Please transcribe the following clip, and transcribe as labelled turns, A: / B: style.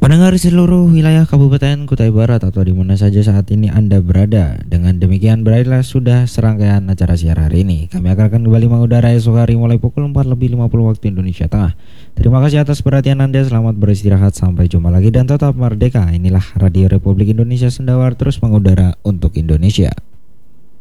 A: Pendengar seluruh wilayah Kabupaten Kutai Barat atau di mana saja saat ini Anda berada. Dengan demikian berakhirlah sudah serangkaian acara siar hari ini. Kami akan kembali mengudara esok hari mulai pukul 4:50 waktu Indonesia Tengah. Terima kasih atas perhatian Anda. Selamat beristirahat. Sampai jumpa lagi dan tetap merdeka. Inilah Radio Republik Indonesia Sendawar terus mengudara untuk Indonesia.